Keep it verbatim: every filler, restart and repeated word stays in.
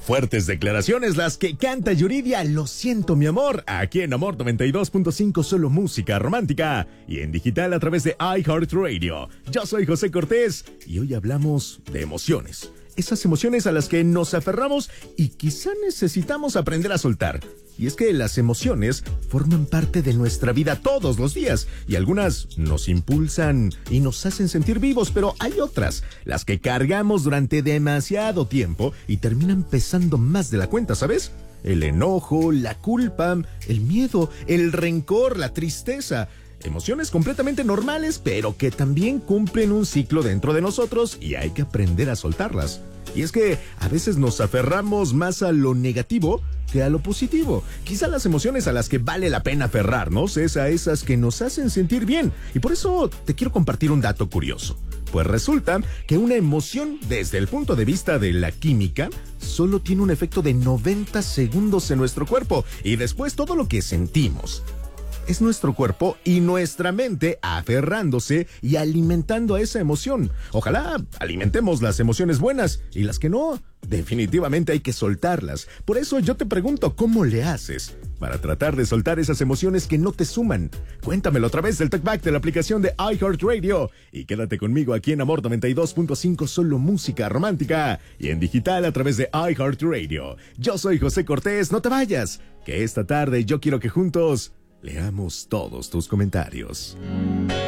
Fuertes declaraciones las que canta Yuridia, Lo siento mi amor, aquí en Amor noventa y dos punto cinco, solo música romántica, y en digital a través de iHeartRadio. Yo soy José Cortés y hoy hablamos de emociones. Esas emociones a las que nos aferramos y quizá necesitamos aprender a soltar. Y es que las emociones forman parte de nuestra vida todos los días y algunas nos impulsan y nos hacen sentir vivos, pero hay otras, las que cargamos durante demasiado tiempo y terminan pesando más de la cuenta, ¿sabes? El enojo, la culpa, el miedo, el rencor, la tristeza. Emociones completamente normales, pero que también cumplen un ciclo dentro de nosotros y hay que aprender a soltarlas. Y es que a veces nos aferramos más a lo negativo que a lo positivo. Quizá las emociones a las que vale la pena aferrarnos es a esas que nos hacen sentir bien. Y por eso te quiero compartir un dato curioso. Pues resulta que una emoción, desde el punto de vista de la química, solo tiene un efecto de noventa segundos en nuestro cuerpo. Y después todo lo que sentimos es nuestro cuerpo y nuestra mente aferrándose y alimentando a esa emoción. Ojalá alimentemos las emociones buenas y las que no, definitivamente hay que soltarlas. Por eso yo te pregunto, ¿cómo le haces para tratar de soltar esas emociones que no te suman? Cuéntamelo a través del Talkback de la aplicación de iHeartRadio y quédate conmigo aquí en Amor noventa y dos punto cinco, solo música romántica, y en digital a través de iHeartRadio. Yo soy José Cortés, no te vayas, que esta tarde yo quiero que juntos leamos todos tus comentarios.